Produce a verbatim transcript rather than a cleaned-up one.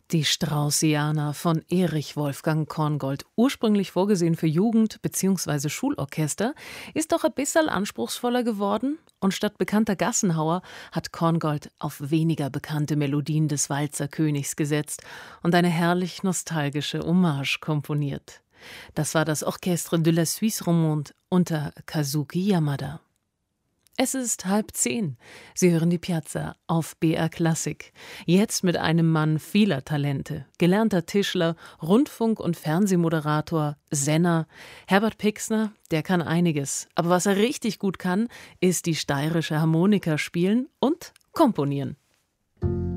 Die Straußiana von Erich Wolfgang Korngold, ursprünglich vorgesehen für Jugend- bzw. Schulorchester, ist doch ein bisschen anspruchsvoller geworden und statt bekannter Gassenhauer hat Korngold auf weniger bekannte Melodien des Walzerkönigs gesetzt und eine herrlich nostalgische Hommage komponiert. Das war das Orchestre de la Suisse Romande unter Kazuki Yamada. Es ist halb zehn. Sie hören die Piazza auf B R Klassik. Jetzt mit einem Mann vieler Talente. Gelernter Tischler, Rundfunk- und Fernsehmoderator, Senner. Herbert Pixner, der kann einiges. Aber was er richtig gut kann, ist die steirische Harmonika spielen und komponieren.